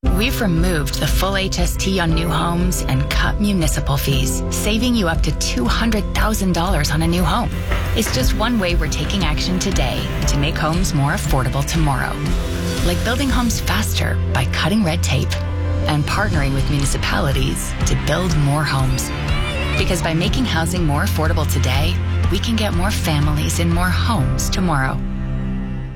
We've removed the full HST on new homes and cut municipal fees, saving you up to $200,000 on a new home. It's just one way we're taking action today to make homes more affordable tomorrow. Like building homes faster by cutting red tape and partnering with municipalities to build more homes. Because by making housing more affordable today, we can get more families in more homes tomorrow.